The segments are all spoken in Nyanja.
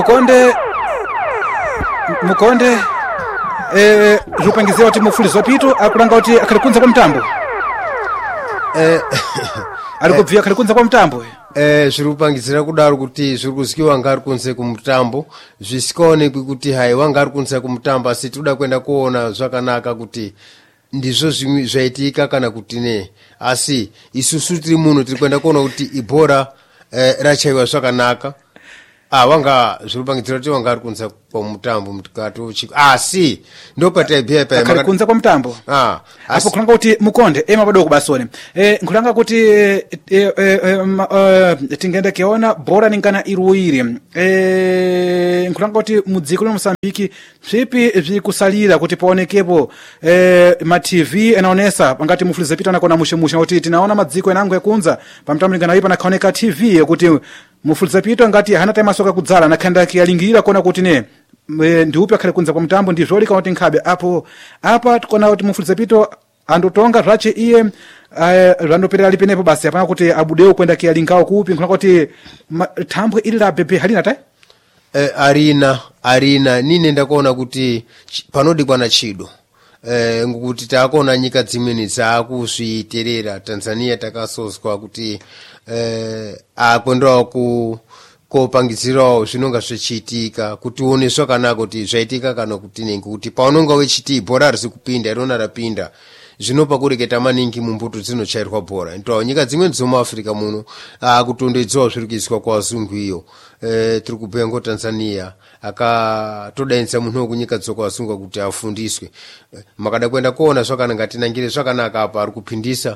mukonde zvipangiziwa kuti mufulizo pito akulanga kuti akhali kunza kwa mtambo ari kubviya akhali kunza kwa mtambo zvirupangizira kudaro kuti zviri kuzikiwa ngari kunze kumutambo zvisikaonekwi kuti hai wanga ari kunze kumutambo asi tinoda kuenda kuona zvakanaka kuti ndizvo zvimwe zvaitika kana kuti ne asi isusu tiri muno tiri kuenda kuona kuti ibhora rachaiwa zvakanaka wanga zvirupangidzira kuti wanga ari kunza kwamutambo mutikato asi ndopataibhiya pa akhali kunza kwa mtambo apo kulanga kuti mukonde padoko basoni nkulanga kuti tingenda kiona bora ningana iruwiri nkulanga kuti mudziko la Mosambiki zvipi zvikusalira kuti paonekepo ma TV anaonesa pangati mufuliza pita nakona mushemusha kuti tinaona madziko enango ekunza pamtambo ningana ipa nakaoneka TV kuti mufuliza pita ngati hana time masoka kudzala nakhanda kiyalingira kona kuti ne ndiupi akhali kunza kwa mtambo ndizvolika kuti nkhabe apa tikona kuti mufuliza pito andotonga zvache iye zvandoperera lipenepo basi apana kuti abudeo kwenda kiyalingawo kupi nkuna kuti thambwe ili la bebe halina tai arina nine ndakuona kuti panodikwa na chido ngokuti takuona nyika dzimweni dzakuzviterera Tanzania takasozwa kuti akwendawo kopangizirawo zvinonga zvichiitika kuti uone zvakanaka kuti zvaitika kana kuti nengi kuti paunonga wechiti bhora risi kupinda irona rapinda zvinopa kureketa maningi mumbuto dzinochairwa bhora ntoa nyika dzimweni dzomuAfrica muno kutondoedzawo zviri kuizwa kwazungu iyo tiri kubhuya ngo Tanzania akatodainza munhu wekunyika dzokwazungu kuti afundiswe makada kuenda kuona zvakanaka tinangire zvakanaka apa ari kupindisa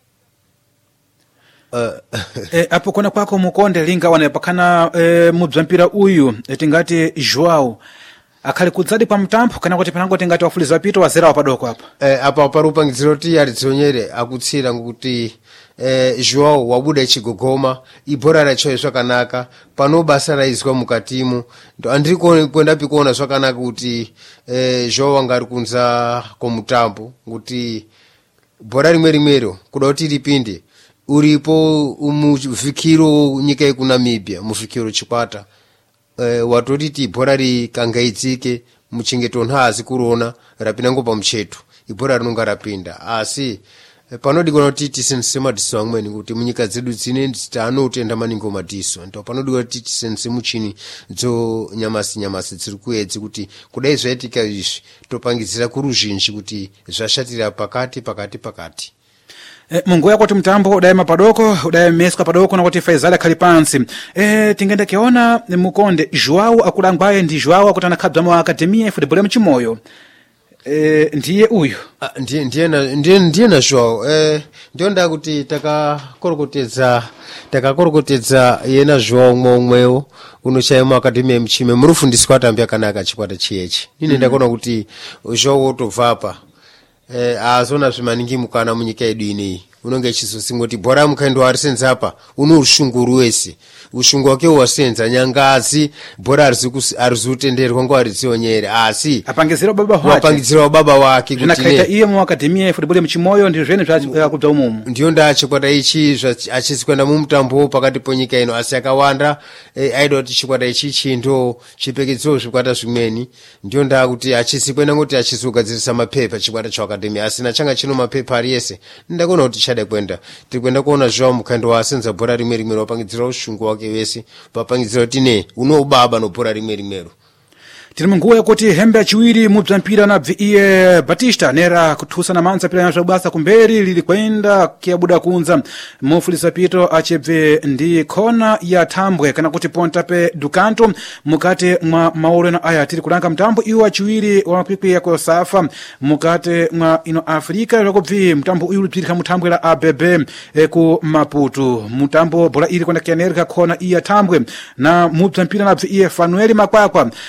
apo kona kwako mukonde linga wana pakana mubzampira uyu tingati Joao akhali kudzadi pa mtambo kana kuti panango tingati wafuliza pito wazerawo padoko apa parupangidziro kuti aridzonyere akutsira ngokuti Joao wabuda chigogoma ibhora racho zvakanaka pano basa raizwa mukatimo ndo andiri kwenda pikuona zvakanaka kuti Joao wanga ari kunza komutambo kuti bhora rimwero kuda kuti ripinde uripo mufikiro nyika yekunamibia mufikiro chikwata watotiti bhora rikangaidzike muchengeto nhazi kurona rapinango pamucheto ibhora rinonga rapinda asi panodikwa kuti tisense madiso amweni kuti munyika dzedu dzine dzanotenda maningo madiso ndo panodikwa kuti tisense muchini dzo nyamasi dziri kuedzi kuti kudai zvaitika izvi topangizira kuruzhinji kuti zvashatira pakati mungu yako kuti mtambo udaima padoko udaimeska padoko na kuti Faisal akhali pansi tingenda kiona mukonde Joao akulangwaye ndi Joao akutana khabza mu akademia ya football mchimoyo ndiye uyu ndiye na Joao ndio nda kuti takakorokotedza yena Joao momweo unochaya mu akademia mchime murufundiswa atambia kanaka chikwata chiyechi nine ndakona kuti Joao otobvapa azona zvimaningi mukana munyika yedu ineyi unonge chizosingoti bhora mukaendo arisenza apa unorushunguru wese ushungu wake wasenza nyangazi bhora arizotenderwa ngo arizionyere asi apangizira baba wake kuti nakaita iye mu akademia ya football mchimoyo ndi zvene zvakubva umumu ndiyo ndachikwata ichi achizikwenda mu mutambo pakati ponyika ino asi akawanda aida kuti chikwata ichi chindo chipekedzo zvikwata zvimweni ndiyo ndakuti achizikwenda ngoti achizogadzirisa mapepa chikwata cha akademia asina changa chino mapepa ari yese ndakona kuti chada kwenda tiri kwenda kuona Joao mukando wasenza bhora rimwe wapangidzira ushungu wake wese papangidzira kuti ne unobaba no bhora rimwero tiri munguwa yakuti hembe achiwiri mubzampira na iye Batista nera kuthusa na manza pila ya basa kumberi lili kwenda kiabuda kunza mufulisa pito achebve ndi kona ya thambwe kana kuti ponta pe dukanto mukate mwa maolo na aya tiri kulanga mtambo iwo achiwiri wa mapipi ya kosafa mukate mwa ino Afrika lokobvi mtambo uyu ulipirika mutambwe la ABB ku Maputo mtambo bola ili kwenda kianerika kona iya thambwe na mubzampira na iye Fanueli Makwakwa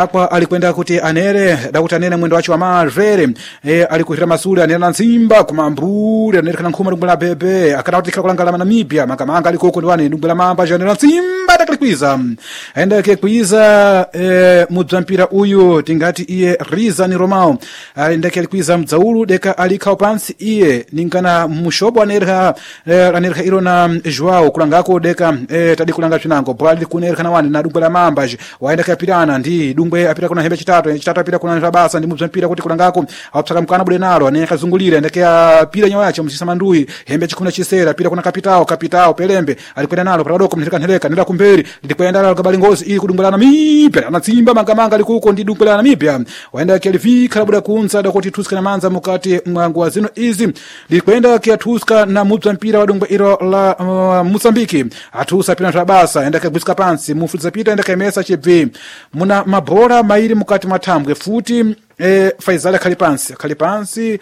apa alikwenda kuti anere dakuti anene mwendo wacho wa marvere alikuhira masule anere na nzimba kumambule anere kana nkhuma dumbula bebe akana kuti khala kulangala Namibia makamanga alikoko ndiwani dumbula mamba anere na nzimba taklikwiza enda kekwiza mudzampira uyu tingati iye Rizani Romao enda kelikwiza mdzaulu deka alikha pansi iye ningana mushobo anerha iro na Joao kulangako deka tadi kulanga chinango bwali kunerha kana wani na dumbula mamba waenda kapirana ndi dumbwe apita kuna hembe chitatu apita kuna rabasa ndi mudzampira kuti kulangako apsaka mkana bule nalo ane kazungulira ndeke apira nyawa yacho msisama ndui hembe chikuna chisera apita kuna kapitao pelembe alikwenda nalo paradoko mnirika nheleka nenda kumberi ndikwenda nalo kabali ngozi ili kudumbulana Namibia anatsimba mangamanga alikuko ndi dumbulana Namibia waenda kelifika buda kunza dakoti tuska na manza mukati mwangu wazino izi ndikwenda kia tuska na mudzampira wa dumbwe iro la Mozambiki atusa pina rabasa enda kagwiska pansi mufuliza pita enda kaimesa chebve muna mabora mairi mukati matambwe futi Faisal Khalipansi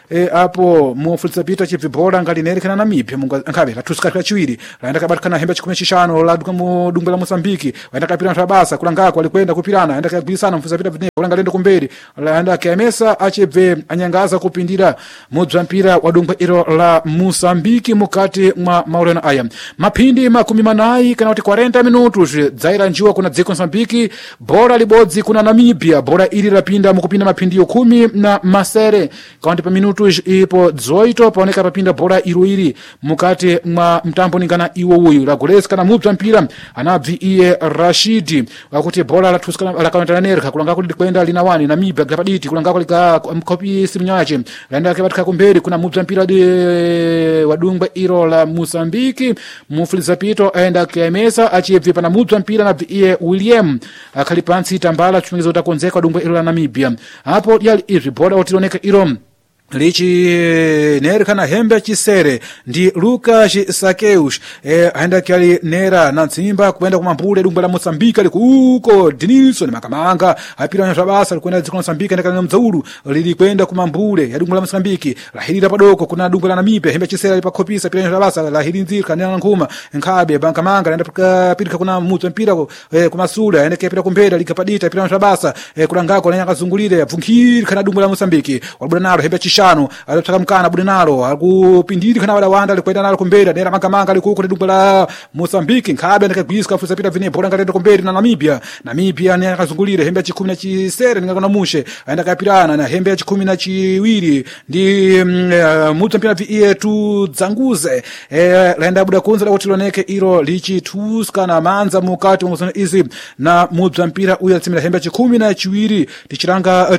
apo mufulisa pita chivibora ngalinere kana Namibia ngabe latuska kachiwiri laenda kabati kana hembe chikumi chishano la dumbwe la Mozambiki waenda kapira rabasa kulangako alikwenda kupirana aenda kagwisana mufulisa pita vine kulangalenda kumberi laenda kaimesa achebve anyangaza kupindira mudzampira wa dumbwe iro la Mozambiki mukati mwa maulana aya mapindi 40 kana kuti 40 minutos dzaira njiwa kuna dziko Mozambiki bora libodzi kuna Namibia bora ili rapinda mukupinda mapindi 10 na masere kaunti pa minutos ipo 18 paoneka papinda bora iruiri mukati mwa mtambo ningana iwo uyu lagoles kana mudzampira anabvi iye Rashidi wakuti bora la tuska la kaunta nerka kulangako likwenda lina wani Namibia gapaditi kulangako lika mkopi simnyache laenda kabatika kumberi kuna mudzampira wadumbwe iro la Mozambiki mufuliza pito aenda kiamesa achievi pana mudzampira na iye William Khalipansi tambala chungizo utakonzeka dumbwe iro la Namibia hapo yali ivi bora otiloneka iro lichi nera kana hembe chisere ndi Lucas Sakeus aenda kyali nera na nzimba kuenda kumambule dumbwe la Mozambika likuko Denilson makamanga apira nyabasa kwenda dziko Mozambika ndakana mzaulu lilikwenda kumambule ya dumbwe la Mozambiki lahirira padoko kuna dumbwe la Namibia hembe chisere lipa kopisa apira nyabasa lahirinzika kana nkuma nkabe bankamanga aenda pirika kuna Mozambika kumasula aenda kepira kumbeda likapadita apira nyabasa kulangako na yakazungulire yavunkiri kana dumbwe la Mozambiki wabula nalo hembe shano alotaka mkana bude nalo akupindiri kana wala wanda alikwenda nalo kumbera nera makamanga alikuko ndi dumbwe la Mozambiki nkabe ndakagwiska fusa pita vine bora ngalenda kumberi na Namibia ne akazungulire hembe ya 10 na chisere ngakona mushe aenda kapirana na hembe ya 10 na chiwiri ndi Mozambika vie tu dzanguze laenda buda kunza kuti loneke iro lichi tuska na manza mukati muzana izi na Mozambika uya tsimira hembe ya 10 na chiwiri tichiranga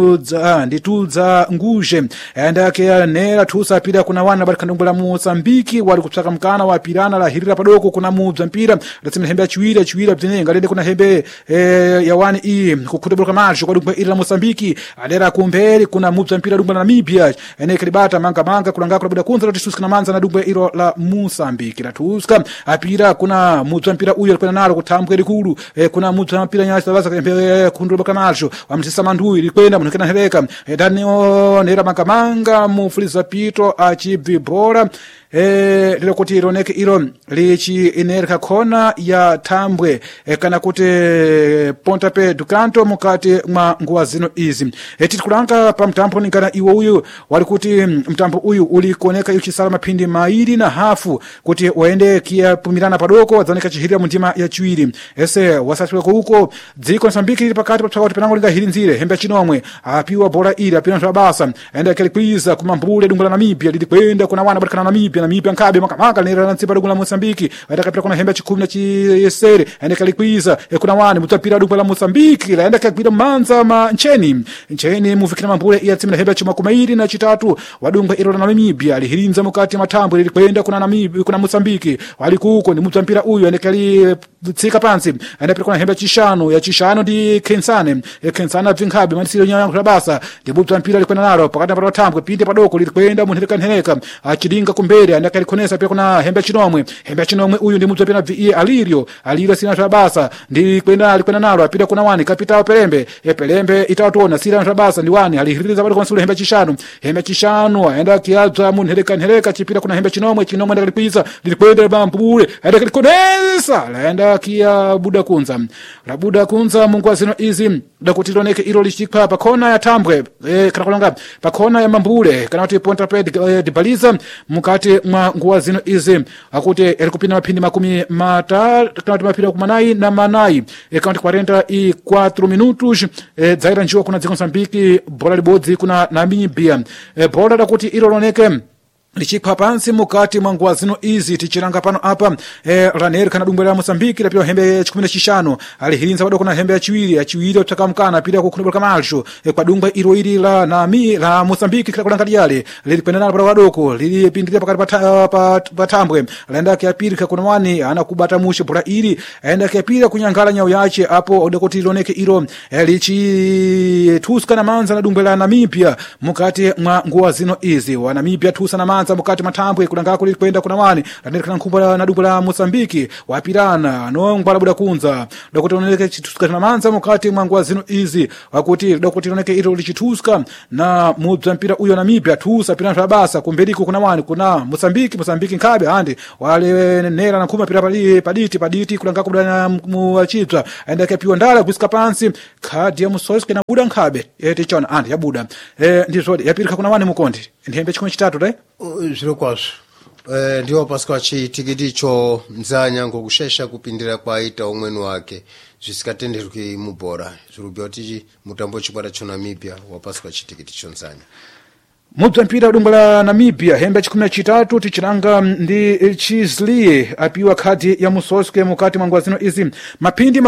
tudza nguje enda ke nera tusa pira kuna wana barika dumbwe la Mozambiki wali kupsaka mkana wa pirana la hirira padoko kuna Mozambika latsimira hembe ya chiwira bzine ngalende kuna hembe ya wani kukutoboloka marcho kwa dumbwe ila Mozambiki alera kumberi kuna Mozambika dumbwe la Namibia ene kilibata manga kulanga kula buda kunza lotisuska na manza na dumbwe ilo la Mozambiki la tuska apira kuna Mozambika uyo alikuwa nalo kutambwe likulu kuna Mozambika nyasa baza kundoboloka marcho wamtisa mandui likwenda munekana heleka danio nera makamanga mufuliza pito achibvi bora lilo kuti ironeke iro lichi inerka kona ya tambwe kana kuti ponta pe dukanto mukati mwa nguwa zino izi titikulanga pa mtambo ningana iwo uyu wali kuti mtambo uyu ulikoneka yuchisala mapindi 2.5 kuti waende kia pumirana padoko wadzaneka chihirira mundima ya chiwiri wasatwe huko dziko Mozambiki lili pakati pa tsakoti penango linga hirinzire hembe chinomwe apiwa bora ili apina rabasa enda kelikwiza kumambule dumbwe la Namibia lilikwenda kuna wana barikana Namibia nkabe makamanga nera na ntsipa dumbwe la Mozambiki enda kapira kuna hembe 10 na chisere enda kelikwiza kuna wana mutapira dumbwe la Mozambiki la enda kapira manza ncheni mufikira mambule iya tsimira hembe 23 wadumbwe ilo la Namibia lihirinza mukati matambo lilikwenda kuna Namibia kuna Mozambiki walikuko ni mutampira uyu enda kali tsika pansi enda pira kuna hembe chishano ndi Kensana vinkabe manisiro nyanya kurabasa ndi mutampira likwenda nalo pakati pa tambwe pinde padoko lilikwenda munhereka achidinga kumberi Samuel andaka likonesa pia kuna hembe chinomwe uyu ndi mudzi pena VE Alirio sina twabasa ndi kwenda nalo apita kuna wani kapita Pelembe Pelembe itawatona sina twabasa ndi wani alihiriza pale konsulu hembe chishanu aenda kiadza munhereka chipita kuna hembe chinomwe ndakalipiza lilikwenda bambule aenda likonesa laenda kia buda kunza mungu azino izi dakutiloneke ilo lichikpa pakona ya Tambwe kana kulanga pakona ya Mambule kana kuti Ponta Pedro de Baliza mukati mwa nguwa zino izi akuti elikupina mapindi makumi matatu kana kuti mapindi kumanayi na manayi kana kuti 44 minutos dzaira njiwa kuna dziko Mozambiki bola libodzi kuna Namibia bola dakuti ilo loneke lichikpa pansi mukati mwa nguwa zino izi tichiranga pano apa Ranieri kana dumbwe la Mozambiki lapia hembe 15 alihirinza bado kuna hembe achiwiri utakamkana pira kukunibwa kamalsho kwa dumbwe ilo ili la Mozambiki kila kulanga diale lilipendana para wadoko lilipindilia pakati patambwe laenda kiapirika kuna wani anakubata mushe bora ili aenda kiapira kunyangala nyao yache hapo odekoti iloneke ilo lichi tuska na manza na dumbwe la Namibia mukati mwa nguwa zino izi wa Namibia tusa na manza mukati matambwe kulanga kuli kwenda kuna wani Ranieri kana nkumba na dumbwe la Mozambiki wapirana nongwa la buda kunza dokoti iloneke chituska na manza mukati mwa nguwa zino izi wakuti dokoti iloneke ilo lichituska na muzampira uyo Namibia tusa pirana twabasa kumberiku kuna wani kuna Mozambiki nkabe handi wale nera na kuma pira paditi kulanga kubuda na muachitwa aenda kapiwa ndala kusika pansi kadi ya musoske na buda nkabe tichona andi ya buda ndizo yapirika kuna wani mukondi ndihembe chikoni chitatu dai zviro kwazvo ndiwo pasika chitikiti cho nzanya ngokushesha kupindira kwaita umweni wake zvisikatenderwi mubhora zvirubya kuti mutambo chikwata cho Namibia wapasika chitikiti cho nzanya muzampira dumbwe la Namibia hembe 13 tichiranga ndi Chislie apiwa kadi ya musoske mukati mwa nguwa zino izi mapindi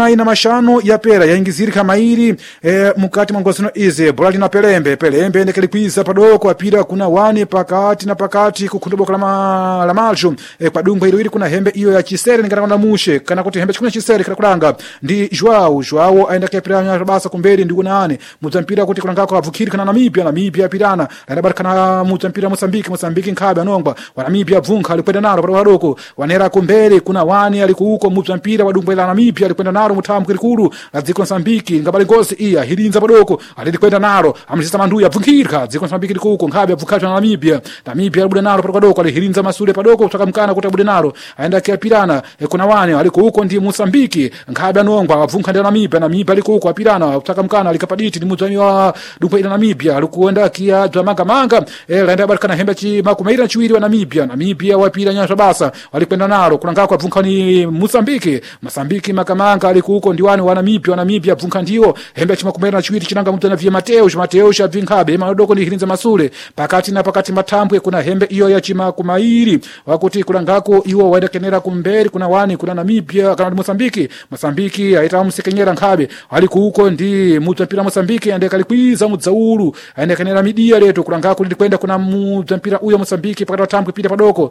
45 yapera yaingizirika mairi mukati mwa nguwa zino izi bola lina Pelembe ndekelikwiza padoko apira kuna wani pakati kukhunduboka la malcho kwa dumbwe ilo ili kuna hembe iyo ya Chisere ngana mushe kana kuti hembe 10 Chisere kana kulanga ndi Joao aenda kapira basa kumberi ndi kunani muzampira kuti kulanga kwa avukiri kana Namibia pirana anabarikana muzampira Mozambiki nkabe anongwa wa Namibia vunka alikwenda nalo para wadoko wanera kumbere kuna wani alikuuko muzampira wadumbwe la Namibia alikwenda nalo mutamu kirikuru la dziko Mozambiki ngabali ngozi iya hirinza padoko alikwenda nalo amjisa manduya vunkirka dziko Mozambiki likuuko nkabe avukatwa na Namibia alibuda nalo para wadoko alihirinza masule padoko utakamkana kuti abude nalo aenda kiapirana kuna wani alikuuko ndi Mozambiki nkabe anongwa avunka ndi Namibia alikuuko apirana utakamkana alikapaditi ndi muzami wa dumbwe la Namibia alikuenda kia manga laenda barikana hembe makumaira chiwiri wa Namibia wapira nyasha basa walikwenda nalo kulanga kwa vunkani Mozambiki makamanga alikuuko ndiwani wa Namibia vunka ndio hembe makumaira chiwiri chinanga mtu na vya Mateo vinkabe madoko ni hirinza masule pakati matambwe kuna hembe iyo ya chimakumairi wakuti kulangako iwo waenda kenera kumberi kuna wani kuna Namibia kana Mozambiki aita msekenyera nkabe alikuuko ndi muzampira Mozambiki ande kalikwiza mudzaulu ande kenera midia leto kulanga kulikwenda kuna muzampira uyo Mozambiki pakati watambwe pita padoko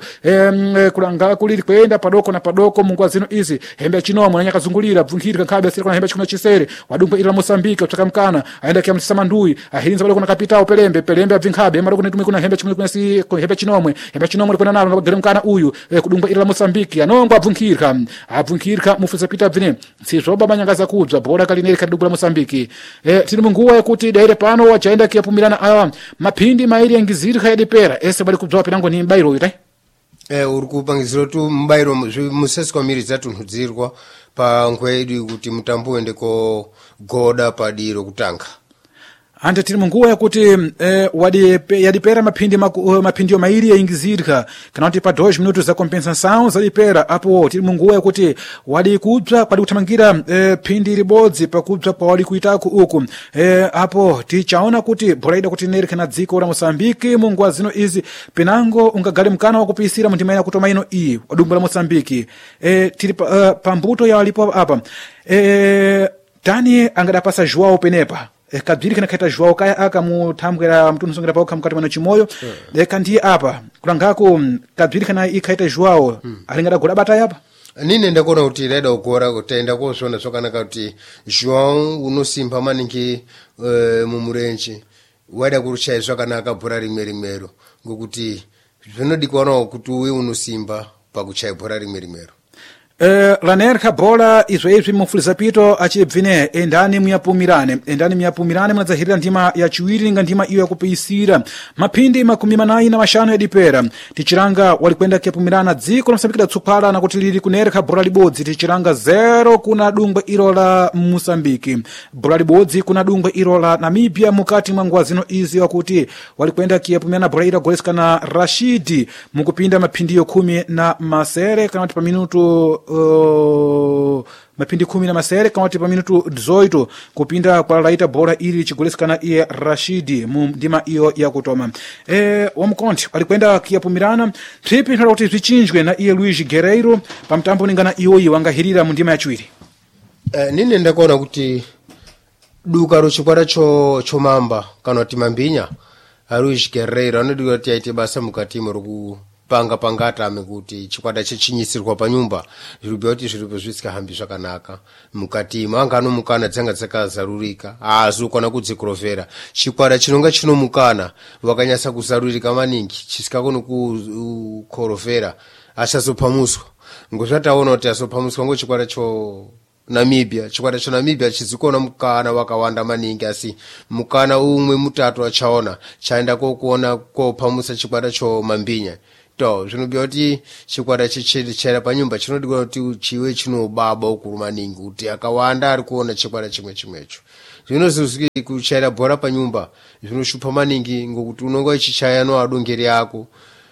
kulanga kulikwenda padoko mungu azino izi hembe chinomo na nyakazungulira vunkirika nkabe asira kuna hembe chikuna Chisere wadumbwe ila Mozambiki utakamkana aenda kia mtisama ndui ahirinza pale kuna kapitao Pelembe avinkabe maroko netume kuna hembe chikuna hembe chinomwe likwenda nalo geremkana uyu kudumbwe ila Mozambiki anongwa avunkirika mufuza pita vine sizoba manyangaza kudza bora kalineri kadumbwe la Mozambiki tini munguwa kuti daire pano wachaenda kia pumilana mapindi mairi yangizirika yadipera ese bali kubzowa pinango ni mbairo ite uri kupangiziro tu mbairo musesi kwa miri zatu nhudzirwa pa ngwedu kuti mutambo wendeko goda padiro kutanga ante tiri munguwa kuti yadipera mapindi mairi yaingizirika kana kuti pa 2 minutos za compensação zadipera apo tiri munguwa kuti wadi kubza padi kuthamangira phindi libodzi pakubza pa wadi kuitako uku apo tichaona kuti boraida kuti neri kana dziko la Mozambiki munguwa zino izi pinango ungagale mkana wakupisira mundima ina kutoma ino iyi wadumbu la Mozambiki tiri pambuto ya walipo apa tani angadapasa Joao penepa kadhiri kana kaita Joao kaya aka mutambwera mtundu songira pauka mkati mwana chimoyo kandiye apa kulangako kadhiri kana ikaita Joao alingada gola bata yapa nine ndakona kuti reda ukora kutenda kozona sokanaka kuti Joao unosimba maningi mumurenchi wada kuruchaya zvakanaka bhora rimwe rimwero ngokuti zvinodikwanawo kuti uwe unosimba pakuchaya bhora rimwe rimwero. Lanerka bola izvoizvi mufuliza pito achibvine endani muyapumirane munadzahirira ndima yachiwiri nga ndima iyo yakupisira maphindi 45 yadipera tichiranga walikwenda kuyapumirana dziko la Mosambiki datsupala na kuti lili kunerka bola libodzi tichiranga 0 kuna dungwe iro la Mosambiki bola libodzi kuna dungwe iro la Namibia mukati mwa ngwazino izi wakuti walikwenda kuyapumirana bola ira goleskana Rashidi mukupinda maphindi 10 kana pa minuto maphindi 10 kama pa minuto 18 kupinda kwa laita bora ili chigoleskana iye Rashidi ndima iyo ya kutoma wamkonti walikwenda kiyapumirana tripi nhala kuti zvichinjwe na iye Luis Guerreiro pamtambo ningana iyoyi wangahirira mu ndima yachiwiri. Nine ndakaona kuti duka rochikwata chomamba kana kuti mambinya Luis Guerreiro anodiwa kuti aite basa mukatimo panga atame kuti chikwata chechinyisirwa panyumba zvirubva kuti zvirupo zvisikahambi zvakanaka mukati manga anomukana dzanga dzakazarurika azokwana kudzikorovera chikwata chinonga chinomukana wakanyasa kuzarurika maningi chisikakoni kukorovera achazopamuswa ngozvataona kuti azopamuswa ngochikwata Namibia chikwata cha Namibia chizikona mukana wakawanda maningi asi mukana umwe mutatu achaona chaenda kokuona kopamusa chikwata mambinya to zvinobva kuti chikwata chichera panyumba chinodiwa kuti chiwe chinobaba ukuru maningi kuti akawanda ari kuona chikwata chimwecho zvinozozwi kuchera bhora panyumba zvinoshupa maningi ngokuti unonga uchichaya no adongeri yako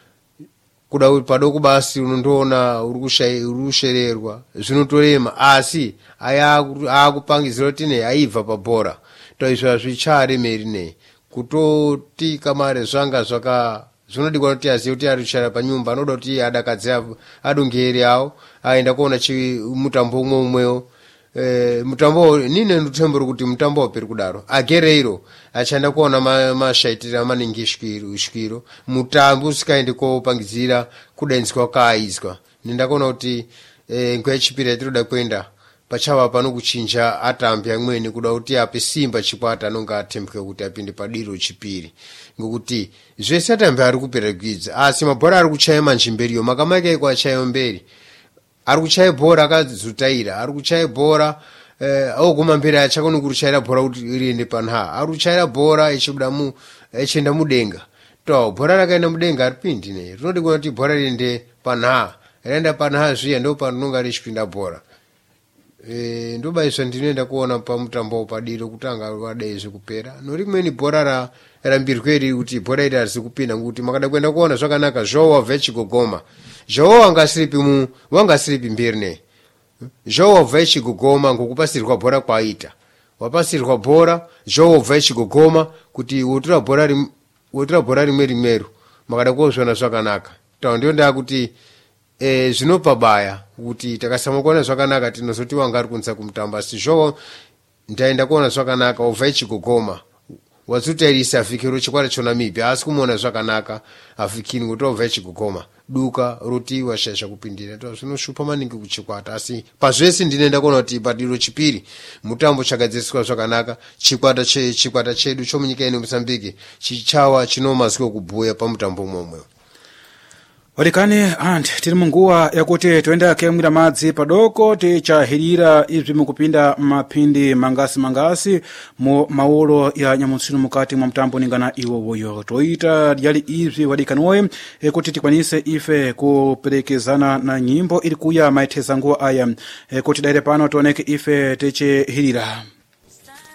kuda padoko basi unondoona uri kushererwa zvinotorema asi aya akupangizira kuti ne aibva pabhora to izvo zvicharemereri ne kutoti kamare zvanga zvaka zvinodiwa kuti aziye kuti ari kuchara panyumba anoda kuti adakadze adongeri awo aenda kuona mutambo umwewo mutambo nine ndotembera kuti mutambo waperi kudaro Guerreiro achaenda kuona mashaitira maningi shwiro mutambo usikaende kopangidzira kudenzwa kaizwa ndakaona kuti nguva yechipiri yatinoda kuenda pachava pano kuchinja atambi amweni kuda kuti ape simba chikwata anonga atembwe kuti apinde padiro chipiri ngokuti zvese atambi ari kuperekidza asi mabhora ari kuchaya manjimberiyo makamake kwa chayo mberi ari kuchaya bhora akazutaira ari kuchaya bhora oguma mberi achakoni kuruchaira bhora kuti riende panha ari kuchaya bhora echienda mudenga to bhora rakaenda mudenga aripindi ne rinodi kuti bhora riende panha raenda panha zviya ndo panonga richipinda bhora ndobaizva ndinoenda kuona pamutambo padiro kutanga wadai zvekupera norimweni bhora rambirweri kuti bhora iri arizi kupinda ngokuti makada kuenda kuona zvakanaka Joao Vechigogoma Joao wangasiripi mbiri ne Joao Vechigogoma ngokupasirwa bhora kwaita wapasirwa bhora Joao Vechigogoma kuti wotura bhora rimwe makada kuozvona zvakanaka to ndio ndakuti zvinopa baya kuti takasamukuona zvakanaka tinozoti wanga ari kunza kumutamba asi Joao ndaenda kuona zvakanaka Vechigogoma wazutairisa afikiro chikwata chonamibia asi kumuona zvakanaka afikini kuti Vechigogoma duka roti washasha kupindira to zvinoshupa maningi kuchikwata asi pazvese ndinoenda kuona kuti padiro chipiri mutambo chakadziswa zvakanaka chikwata chedu chomunyika ino Mozambique chichawa chinomaziko kubhuya pamutambo momwe. Walikani tiri munguwa yakuti toenda kemwira madzi padoko tichahirira izvi mukupinda maphindi mangasi mu maulo ya nyamunsinu mukati mwa mtambo ningana iwowoyo toita yali izvi wadikanowe kuti tikwanise ife kuperekezana na nyimbo ili kuya maitheza nguwa aya kuti daire pano toneke ife techihirira.